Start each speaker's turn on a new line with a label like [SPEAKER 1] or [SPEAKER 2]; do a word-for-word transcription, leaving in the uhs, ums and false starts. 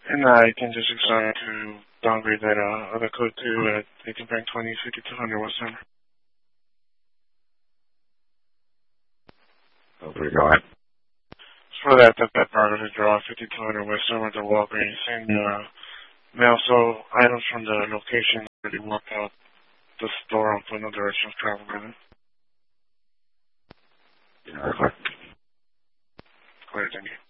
[SPEAKER 1] And I can just decide to downgrade that uh, other code to uh, eighteen bank twenty, fifty-two hundred West Summer.
[SPEAKER 2] Okay, go ahead.
[SPEAKER 1] For that, that, that part of the draw, fifty-two hundred West Summer to Walgreens, and uh, mail so items from the location already walked out the store on for no direction of travel with it.
[SPEAKER 2] Yeah, okay.
[SPEAKER 1] Clear, thank you.